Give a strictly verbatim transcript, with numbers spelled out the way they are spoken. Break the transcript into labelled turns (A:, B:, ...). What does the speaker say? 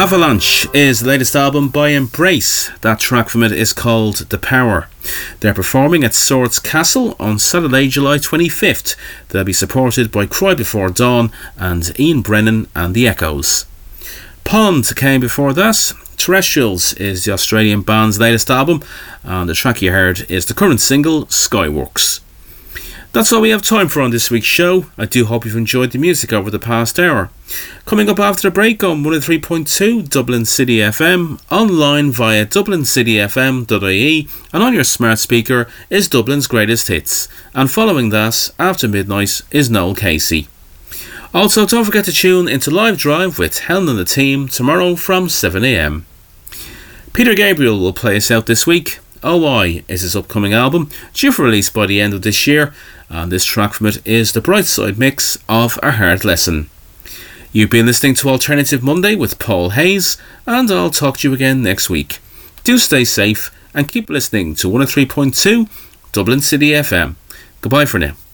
A: Avalanche is the latest album by Embrace. That track from it is called The Power. They're performing at Swords Castle on Saturday, July twenty-fifth. They'll be supported by Cry Before Dawn and Ian Brennan and the Echoes. Pond came before that. Terrestrials is the Australian band's latest album, and the track you heard is the current single, Skyworks. That's all we have time for on this week's show. I do hope you've enjoyed the music over the past hour. Coming up after the break on one oh three point two Dublin City F M, online via dublin city f m dot I E, and on your smart speaker is Dublin's Greatest Hits. And following that, after midnight, is Noel Casey. Also, don't forget to tune into Live Drive with Helen and the team tomorrow from seven a m. Peter Gabriel will play us out this week. O I is his upcoming album, due for release by the end of this year, and this track from it is the Brightside mix of A Hard Lesson. You've been listening to Alternative Monday with Paul Hayes, and I'll talk to you again next week. Do stay safe and keep listening to one oh three point two Dublin City F M. Goodbye for now.